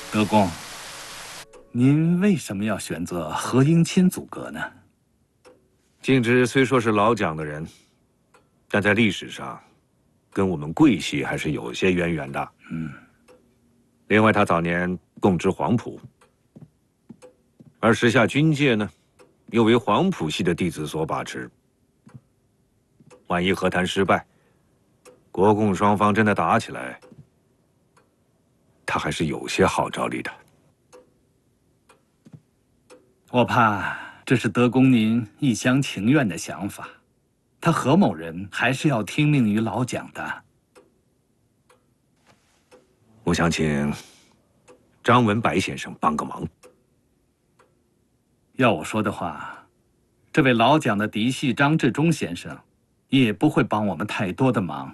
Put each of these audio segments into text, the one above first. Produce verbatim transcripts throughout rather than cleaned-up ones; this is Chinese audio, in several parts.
德公，您为什么要选择何应钦阻隔呢？ 敬之虽说是老蒋的人，但在历史上，跟我们桂系还是有些渊源的。 嗯。 另外，他早年供职黄埔，而时下军界呢，又为黄埔系的弟子所把持。万一和谈失败，国共双方真的打起来，他还是有些号召力的。 我怕这是德公您一厢情愿的想法，他何某人还是要听命于老蒋的。 我想请张文白先生帮个忙。 要我说的话，这位老蒋的嫡系张治中先生，也不会帮我们太多的忙。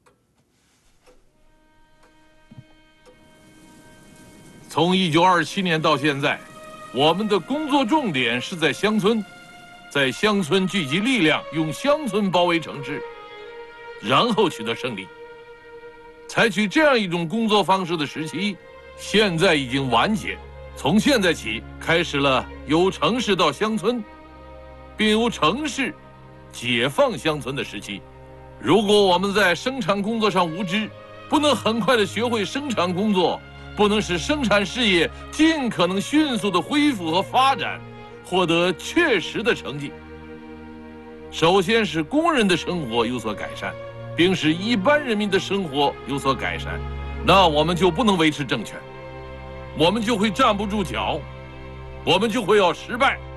从一九二七年到现在，我们的工作重点是在乡村，在乡村聚集力量，用乡村包围城市，然后取得胜利。采取这样一种工作方式的时期，现在已经完结。从现在起，开始了由城市到乡村，并由城市解放乡村的时期。如果我们在生产工作上无知，不能很快的学会生产工作，不能使生产事业尽可能迅速的恢复和发展，获得确实的成绩，首先使工人的生活有所改善，并使一般人民的生活有所改善，那我们就不能维持政权，我们就会站不住脚，我们就会要失败。